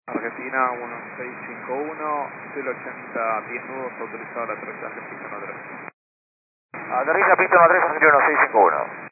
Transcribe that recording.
Argentina 1651, 1080, 10 nudos, autorizado el aterrizaje pista 13. Aterriza pista 13, Argentina 1651.